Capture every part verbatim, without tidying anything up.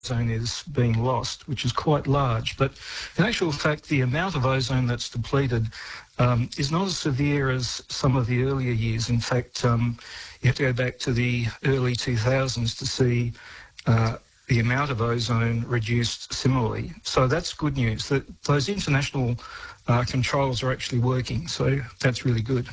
ozone is being lost, which is quite large. But in actual fact, the amount of ozone that's depleted um, is not as severe as some of the earlier years. In fact, um, you have to go back to the early two thousands to see uh, the amount of ozone reduced similarly. So that's good news, that those international uh, controls are actually working. So that's really good.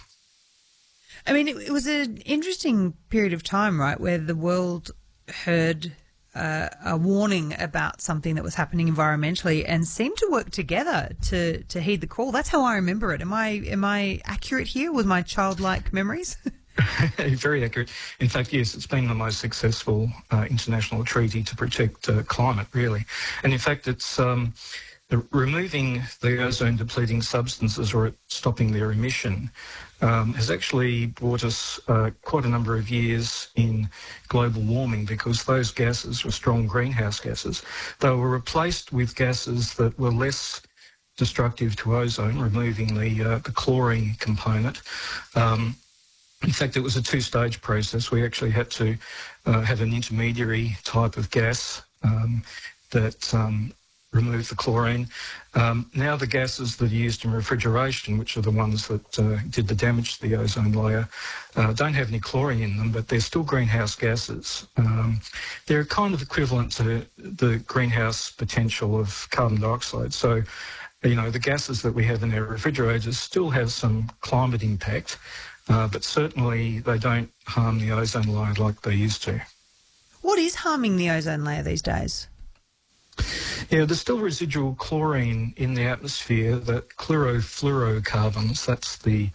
I mean, it, it was an interesting period of time, right, where the world heard uh, a warning about something that was happening environmentally and seemed to work together to, to heed the call. That's how I remember it. Am I am I accurate here with my childlike memories? Very accurate. In fact, yes, it's been the most successful uh, international treaty to protect uh, climate, really. And in fact, it's um, the, removing the ozone-depleting substances or stopping their emission um, has actually brought us uh, quite a number of years in global warming, because those gases were strong greenhouse gases. They were replaced with gases that were less destructive to ozone, removing the, uh, the chlorine component. Um, In fact, it was a two-stage process. We actually had to uh, have an intermediary type of gas um, that um, removed the chlorine. Um, now the gases that are used in refrigeration, which are the ones that uh, did the damage to the ozone layer, uh, don't have any chlorine in them, but they're still greenhouse gases. Um, they're kind of equivalent to the greenhouse potential of carbon dioxide. So, you know, the gases that we have in our refrigerators still have some climate impact, Uh, but certainly they don't harm the ozone layer like they used to. What is harming the ozone layer these days? Yeah, there's still residual chlorine in the atmosphere, that chlorofluorocarbons, that's the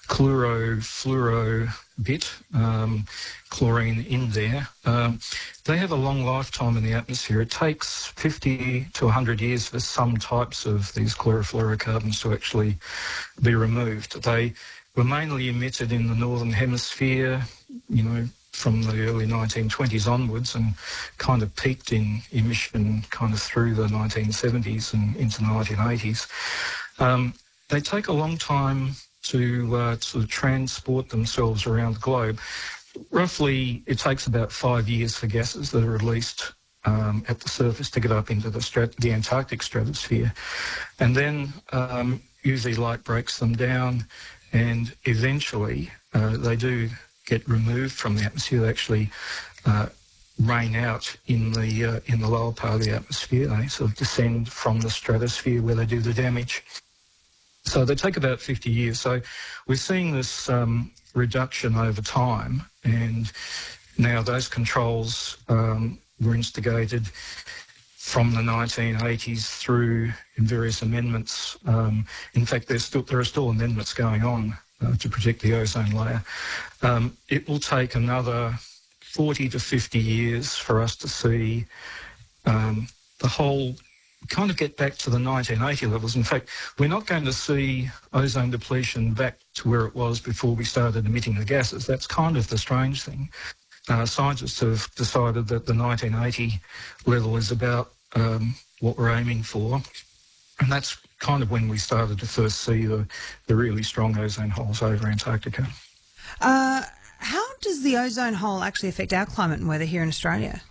chlorofluoro bit, um, chlorine in there. Um, they have a long lifetime in the atmosphere. It takes fifty to one hundred years for some types of these chlorofluorocarbons to actually be removed. They were mainly emitted in the northern hemisphere, you know, from the early nineteen twenties onwards, and kind of peaked in emission kind of through the nineteen seventies and into the nineteen eighties. Um, they take a long time to uh, sort of transport themselves around the globe. Roughly, it takes about five years for gases that are released um, at the surface to get up into the, strat- the Antarctic stratosphere. And then um, U V light breaks them down, and eventually uh, they do get removed from the atmosphere. They actually uh, rain out in the uh, in the lower part of the atmosphere. They sort of descend from the stratosphere where they do the damage. So they take about fifty years. So we're seeing this um, reduction over time, and now those controls um, were instigated from the nineteen eighties through in various amendments. Um, in fact, there's still, there are still amendments going on uh, to protect the ozone layer. Um, it will take another forty to fifty years for us to see um, the whole kind of get back to the nineteen eighty levels. In fact, we're not going to see ozone depletion back to where it was before we started emitting the gases. That's kind of the strange thing. Uh, scientists have decided that the nineteen eighty level is about um, what we're aiming for, and that's kind of when we started to first see the, the really strong ozone holes over Antarctica. Uh, how does the ozone hole actually affect our climate and weather here in Australia?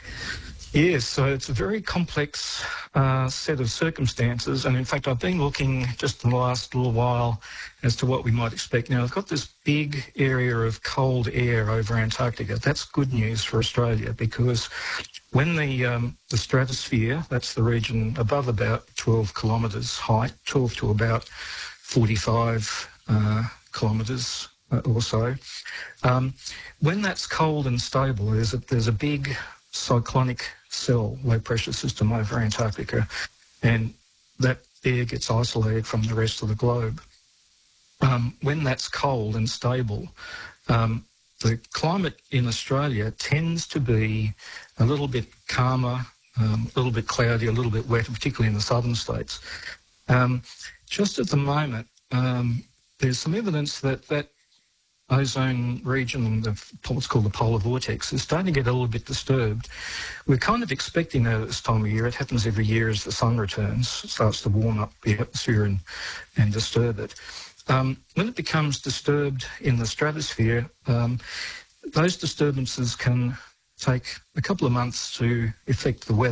Yes, so it's a very complex uh, set of circumstances, and in fact I've been looking just in the last little while as to what we might expect. Now, I've got this big area of cold air over Antarctica. That's good news for Australia, because when the um, the stratosphere, that's the region above about twelve kilometres height, twelve to about forty-five uh, kilometres uh, or so, um, when that's cold and stable, there's a, there's a big cyclonic cell, low pressure system over Antarctica, and that air gets isolated from the rest of the globe. Um, when that's cold and stable, um, the climate in Australia tends to be a little bit calmer, um, a little bit cloudy, a little bit wetter, particularly in the southern states. Um, just at the moment, um, there's some evidence that that ozone region, the, what's called the polar vortex, is starting to get a little bit disturbed. We're kind of expecting that at this time of year. It happens every year as the sun returns. It starts to warm up the atmosphere and, and disturb it. Um, when it becomes disturbed in the stratosphere, um, those disturbances can take a couple of months to affect the weather.